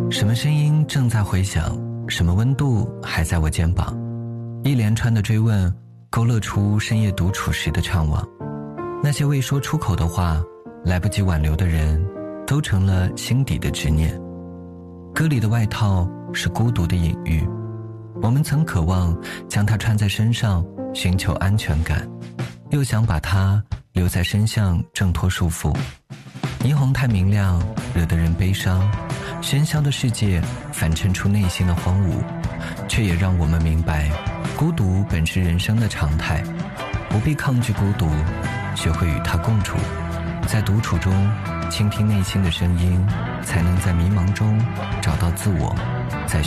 什么声音正在回响，什么温度还在我肩膀，一连串的追问勾勒出深夜独处时的怅惘。那些未说出口的话，来不及挽留的人，都成了心底的执念。歌里的外套是孤独的隐喻，我们曾渴望将它穿在身上寻求安全感，又想把它留在身项挣脱束缚。霓虹太明亮，惹得人悲伤，喧嚣的世界反衬出内心的荒芜，却也让我们明白，孤独本是人生的常态，不必抗拒孤独，学会与它共处。在独处中倾听内心的声音，才能在迷茫中找到自我，在